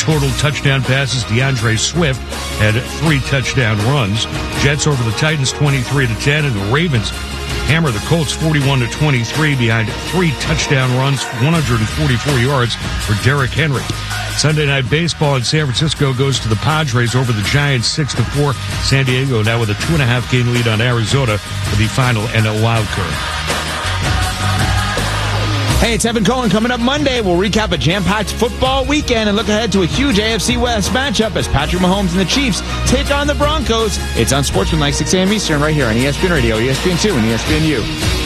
total touchdown passes. DeAndre Swift had 3 touchdown runs. Jets over the Titans 23-10, and the Ravens hammer the Colts 41-23 behind 3 touchdown runs, 144 yards for Derrick Henry. Sunday Night Baseball in San Francisco goes to the Padres over the Giants 6-4. San Diego now with a 2.5-game lead on Arizona for the final NL wildcard. Hey, it's Evan Cohen. Coming up Monday, we'll recap a jam-packed football weekend and look ahead to a huge AFC West matchup as Patrick Mahomes and the Chiefs take on the Broncos. It's on Sportsman like 6 a.m. Eastern right here on ESPN Radio, ESPN2, and ESPNU.